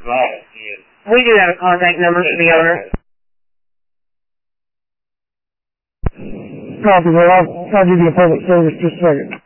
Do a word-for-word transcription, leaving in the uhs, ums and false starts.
Right. Yeah. We do have a contact number for the owner. Copy that. I'll, I'll give you a public service just a second.